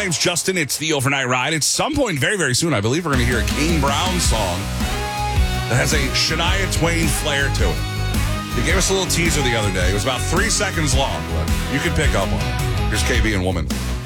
name's Justin. It's the Overnight Ride. At some point very, very soon, I believe we're going to hear a Kane Brown song that has a Shania Twain flair to it. He gave us a little teaser the other day. It was about 3 seconds long, but you can pick up on it. Here's KB and Woman.